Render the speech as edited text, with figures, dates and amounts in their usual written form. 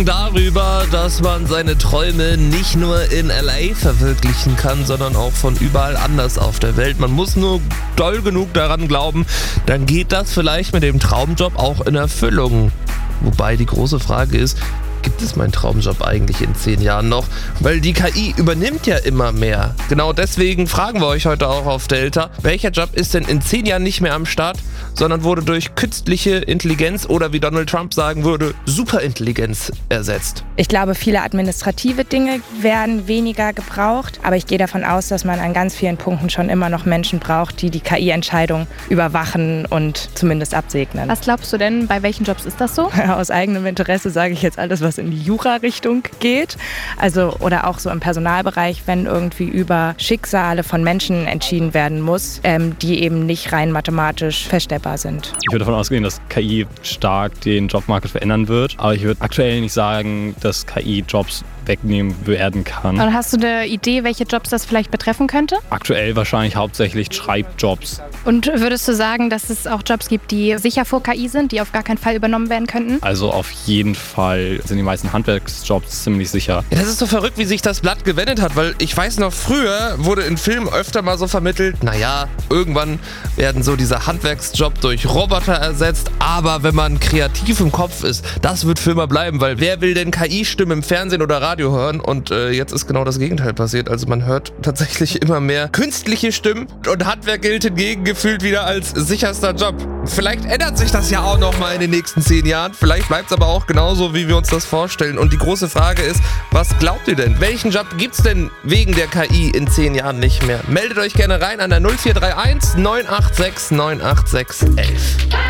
Darüber, dass man seine Träume nicht nur in LA verwirklichen kann, sondern auch von überall anders auf der Welt. Man muss nur doll genug daran glauben, dann geht das vielleicht mit dem Traumjob auch in Erfüllung. Wobei die große Frage ist, gibt es meinen Traumjob eigentlich in 10 Jahren noch? Weil die KI übernimmt ja immer mehr. Genau deswegen fragen wir euch heute auch auf Delta, welcher Job ist denn in 10 Jahren nicht mehr am Start, sondern wurde durch künstliche Intelligenz oder wie Donald Trump sagen würde, Superintelligenz ersetzt. Ich glaube, viele administrative Dinge werden weniger gebraucht, aber ich gehe davon aus, dass man an ganz vielen Punkten schon immer noch Menschen braucht, die KI-Entscheidung überwachen und zumindest absegnen. Was glaubst du denn, bei welchen Jobs ist das so? Aus eigenem Interesse sage ich jetzt alles, was in die Jura-Richtung geht. Also, oder auch so im Personalbereich, wenn irgendwie über Schicksale von Menschen entschieden werden muss, die eben nicht rein mathematisch feststellbar sind. Ich würde davon ausgehen, dass KI stark den Jobmarkt verändern wird, aber ich würde aktuell nicht sagen, dass KI Jobs wegnehmen werden kann. Und hast du eine Idee, welche Jobs das vielleicht betreffen könnte? Aktuell wahrscheinlich hauptsächlich Schreibjobs. Und würdest du sagen, dass es auch Jobs gibt, die sicher vor KI sind, die auf gar keinen Fall übernommen werden könnten? Also auf jeden Fall sind die meisten Handwerksjobs ziemlich sicher. Ja, das ist so verrückt, wie sich das Blatt gewendet hat, weil ich weiß noch, früher wurde in Filmen öfter mal so vermittelt, naja, irgendwann werden so diese Handwerksjob durch Roboter ersetzt, aber wenn man kreativ im Kopf ist, das wird für immer bleiben, weil wer will denn KI-Stimmen im Fernsehen oder Radio hören? Und jetzt ist genau das Gegenteil passiert. Also man hört tatsächlich immer mehr künstliche Stimmen und Handwerk gilt hingegen gefühlt wieder als sicherster Job. Vielleicht ändert sich das ja auch noch mal in den nächsten 10 Jahren. Vielleicht bleibt es aber auch genauso, wie wir uns das vorstellen. Und die große Frage ist, was glaubt ihr denn? Welchen Job gibt's denn wegen der KI in 10 Jahren nicht mehr? Meldet euch gerne rein an der 0431 986 986 11.